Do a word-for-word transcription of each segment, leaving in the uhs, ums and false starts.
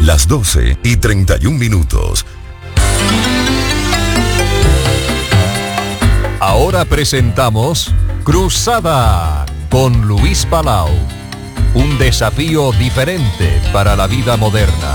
las doce y treinta y un minutos. Ahora presentamos Cruzada con Luis Palau. Un desafío diferente para la vida moderna.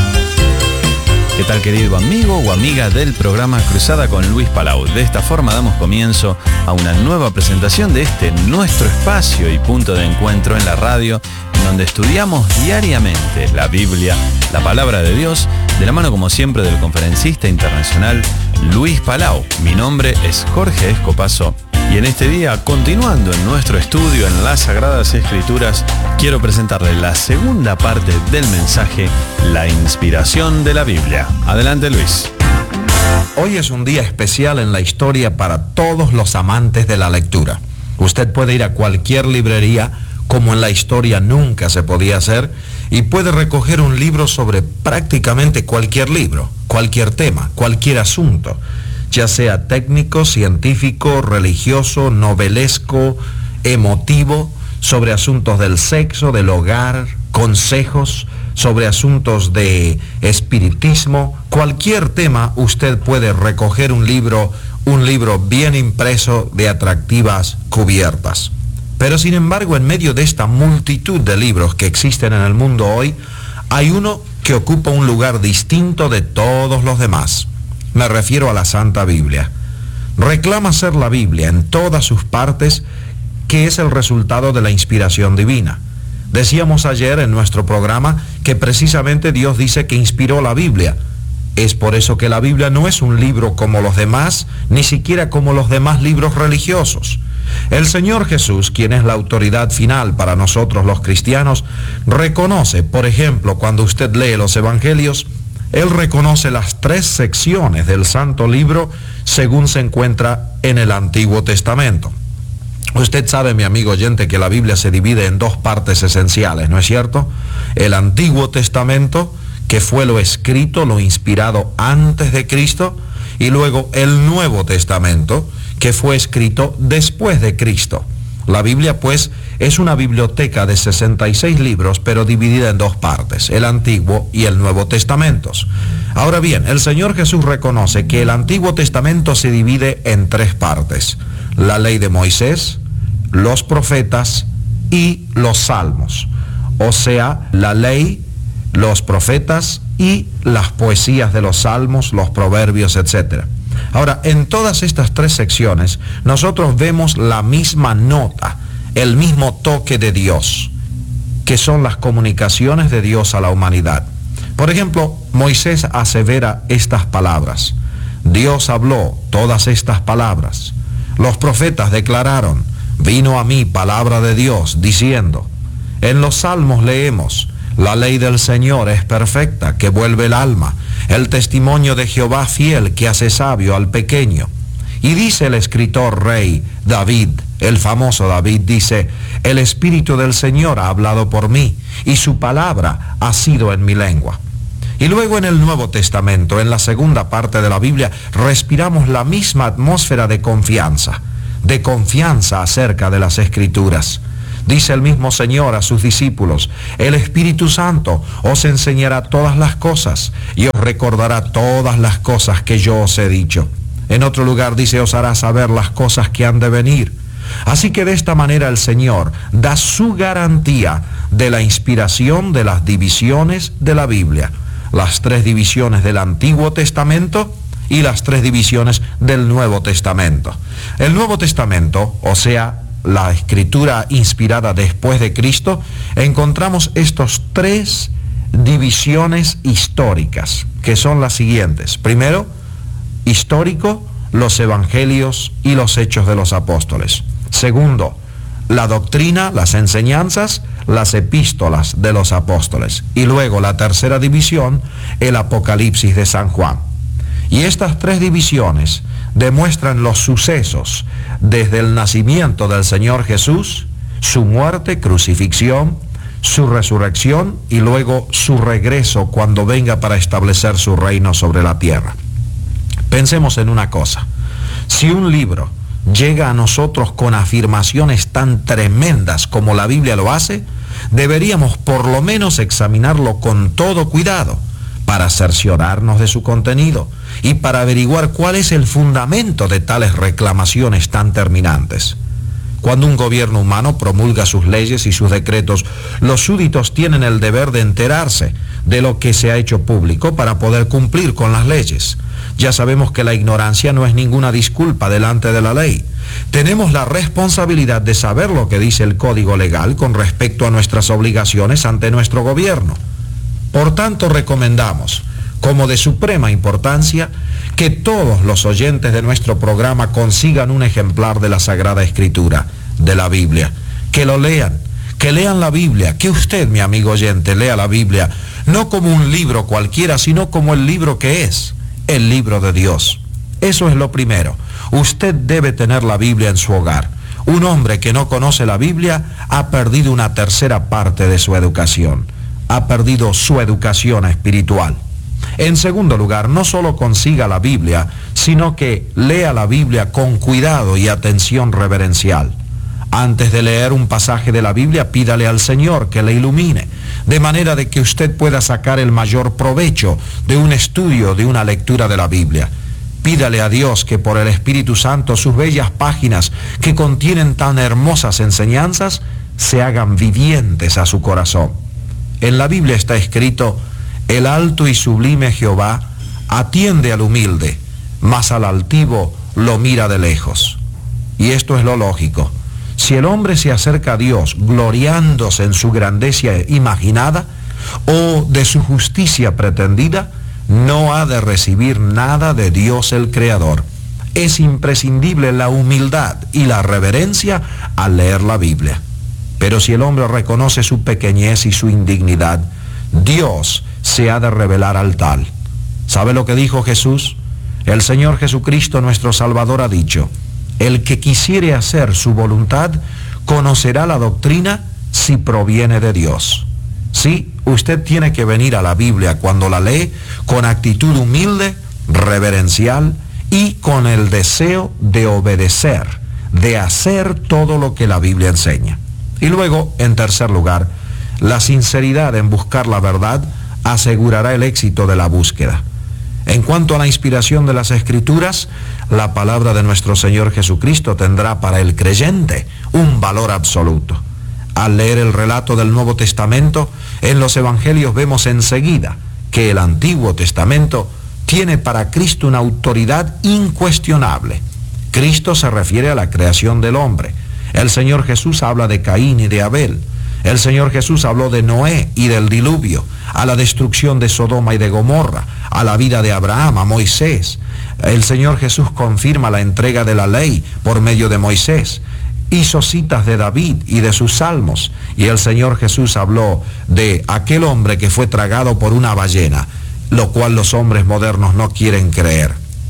¿Qué tal, querido amigo o amiga del programa Cruzada con Luis Palau? De esta forma damos comienzo a una nueva presentación de este nuestro espacio y punto de encuentro en la radio, en donde estudiamos diariamente la Biblia, la palabra de Dios, de la mano como siempre del conferencista internacional Luis Palau. Mi nombre es Jorge Escopazo y en este día, continuando en nuestro estudio en las Sagradas Escrituras, quiero presentarle la segunda parte del mensaje, la inspiración de la Biblia. Adelante, Luis. Hoy es un día especial en la historia para todos los amantes de la lectura. Usted puede ir a cualquier librería, como en la historia nunca se podía hacer, y puede recoger un libro sobre prácticamente cualquier libro, cualquier tema, cualquier asunto, ya sea técnico, científico, religioso, novelesco, emotivo, sobre asuntos del sexo, del hogar, consejos, sobre asuntos de espiritismo. Cualquier tema usted puede recoger un libro, un libro bien impreso de atractivas cubiertas. Pero sin embargo, en medio de esta multitud de libros que existen en el mundo hoy, hay uno que ocupa un lugar distinto de todos los demás. Me refiero a la Santa Biblia. Reclama ser la Biblia en todas sus partes, que es el resultado de la inspiración divina. Decíamos ayer en nuestro programa que precisamente Dios dice que inspiró la Biblia. Es por eso que la Biblia no es un libro como los demás, ni siquiera como los demás libros religiosos. El Señor Jesús, quien es la autoridad final para nosotros los cristianos, reconoce, por ejemplo, cuando usted lee los Evangelios, Él reconoce las tres secciones del Santo Libro según se encuentra en el Antiguo Testamento. Usted sabe, mi amigo oyente, que la Biblia se divide en dos partes esenciales, ¿no es cierto? El Antiguo Testamento, que fue lo escrito, lo inspirado antes de Cristo, y luego el Nuevo Testamento, que fue escrito después de Cristo. La Biblia, pues, es una biblioteca de sesenta y seis libros, pero dividida en dos partes, el Antiguo y el Nuevo Testamentos. Ahora bien, el Señor Jesús reconoce que el Antiguo Testamento se divide en tres partes: la ley de Moisés, los profetas y los salmos. O sea, la ley, los profetas y las poesías de los salmos, los proverbios, etcétera. Ahora, en todas estas tres secciones, nosotros vemos la misma nota, el mismo toque de Dios, que son las comunicaciones de Dios a la humanidad. Por ejemplo, Moisés asevera estas palabras: Dios habló todas estas palabras. Los profetas declararon: vino a mí palabra de Dios, diciendo. En los salmos leemos: la ley del Señor es perfecta, que vuelve el alma. El testimonio de Jehová fiel, que hace sabio al pequeño. Y dice el escritor rey David, el famoso David, dice: el Espíritu del Señor ha hablado por mí, y su palabra ha sido en mi lengua. Y luego en el Nuevo Testamento, en la segunda parte de la Biblia, respiramos la misma atmósfera de confianza, de confianza acerca de las Escrituras. Dice el mismo Señor a sus discípulos: el Espíritu Santo os enseñará todas las cosas y os recordará todas las cosas que yo os he dicho. En otro lugar dice: os hará saber las cosas que han de venir. Así que de esta manera el Señor da su garantía de la inspiración de las divisiones de la Biblia. Las tres divisiones del Antiguo Testamento y las tres divisiones del Nuevo Testamento. El Nuevo Testamento, o sea, la escritura inspirada después de Cristo, encontramos estos tres divisiones históricas, que son las siguientes. Primero, histórico, los evangelios y los hechos de los apóstoles. Segundo, la doctrina, las enseñanzas, las epístolas de los apóstoles. Y luego la tercera división, el Apocalipsis de San Juan. Y estas tres divisiones demuestran los sucesos desde el nacimiento del Señor Jesús, su muerte, crucifixión, su resurrección y luego su regreso cuando venga para establecer su reino sobre la tierra. Pensemos en una cosa: si un libro llega a nosotros con afirmaciones tan tremendas como la Biblia lo hace, deberíamos por lo menos examinarlo con todo cuidado para cerciorarnos de su contenido y para averiguar cuál es el fundamento de tales reclamaciones tan terminantes. Cuando un gobierno humano promulga sus leyes y sus decretos, los súbditos tienen el deber de enterarse de lo que se ha hecho público para poder cumplir con las leyes. Ya sabemos que la ignorancia no es ninguna disculpa delante de la ley. Tenemos la responsabilidad de saber lo que dice el Código Legal con respecto a nuestras obligaciones ante nuestro gobierno. Por tanto, recomendamos, como de suprema importancia, que todos los oyentes de nuestro programa consigan un ejemplar de la Sagrada Escritura, de la Biblia, que lo lean, que lean la Biblia, que usted, mi amigo oyente, lea la Biblia, no como un libro cualquiera, sino como el libro que es, el libro de Dios. Eso es lo primero. Usted debe tener la Biblia en su hogar. Un hombre que no conoce la Biblia ha perdido una tercera parte de su educación. Ha perdido su educación espiritual. En segundo lugar, no solo consiga la Biblia, sino que lea la Biblia con cuidado y atención reverencial. Antes de leer un pasaje de la Biblia, pídale al Señor que le ilumine, de manera de que usted pueda sacar el mayor provecho de un estudio, de una lectura de la Biblia. Pídale a Dios que por el Espíritu Santo sus bellas páginas que contienen tan hermosas enseñanzas se hagan vivientes a su corazón. En la Biblia está escrito: el alto y sublime Jehová atiende al humilde, mas al altivo lo mira de lejos. Y esto es lo lógico. Si el hombre se acerca a Dios gloriándose en su grandeza imaginada o de su justicia pretendida, no ha de recibir nada de Dios el Creador. Es imprescindible la humildad y la reverencia al leer la Biblia. Pero si el hombre reconoce su pequeñez y su indignidad, Dios se ha de revelar al tal. ¿Sabe lo que dijo Jesús? El Señor Jesucristo, nuestro Salvador, ha dicho: el que quisiere hacer su voluntad, conocerá la doctrina si proviene de Dios. Sí, usted tiene que venir a la Biblia cuando la lee con actitud humilde, reverencial y con el deseo de obedecer, de hacer todo lo que la Biblia enseña. Y luego, en tercer lugar, la sinceridad en buscar la verdad asegurará el éxito de la búsqueda. En cuanto a la inspiración de las Escrituras, la palabra de nuestro Señor Jesucristo tendrá para el creyente un valor absoluto. Al leer el relato del Nuevo Testamento, en los Evangelios vemos enseguida que el Antiguo Testamento tiene para Cristo una autoridad incuestionable. Cristo se refiere a la creación del hombre. El Señor Jesús habla de Caín y de Abel. El Señor Jesús habló de Noé y del diluvio, a la destrucción de Sodoma y de Gomorra, a la vida de Abraham, a Moisés. El Señor Jesús confirma la entrega de la ley por medio de Moisés. Hizo citas de David y de sus salmos. Y el Señor Jesús habló de aquel hombre que fue tragado por una ballena, lo cual los hombres modernos no quieren creer.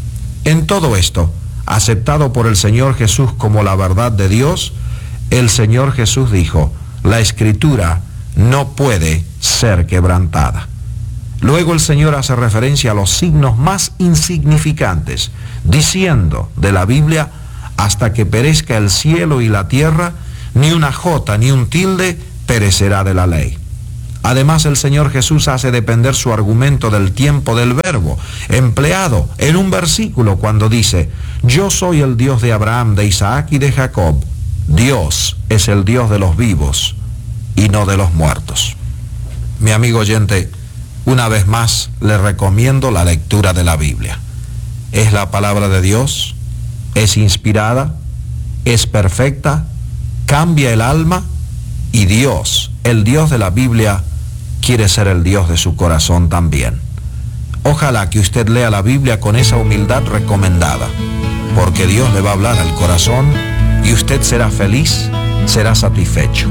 En todo esto, aceptado por el Señor Jesús como la verdad de Dios, el Señor Jesús dijo: la Escritura no puede ser quebrantada. Luego el Señor hace referencia a los signos más insignificantes, diciendo de la Biblia: hasta que perezca el cielo y la tierra, ni una jota ni un tilde perecerá de la ley. Además, el Señor Jesús hace depender su argumento del tiempo del verbo, empleado en un versículo cuando dice: yo soy el Dios de Abraham, de Isaac y de Jacob. Dios es el Dios de los vivos y no de los muertos. Mi amigo oyente, una vez más le recomiendo la lectura de la Biblia. Es la palabra de Dios, es inspirada, es perfecta, cambia el alma y Dios, el Dios de la Biblia, quiere ser el Dios de su corazón también. Ojalá que usted lea la Biblia con esa humildad recomendada, porque Dios le va a hablar al corazón y usted será feliz, será satisfecho.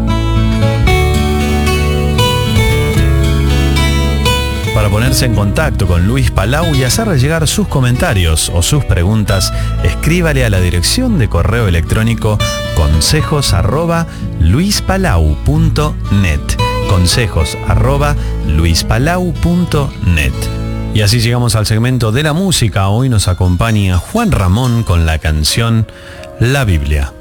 Para ponerse en contacto con Luis Palau y hacerle llegar sus comentarios o sus preguntas, escríbale a la dirección de correo electrónico consejos arroba luispalau punto net. Consejos arroba luispalau punto net. Y así llegamos al segmento de la música. Hoy nos acompaña Juan Ramón con la canción La Biblia.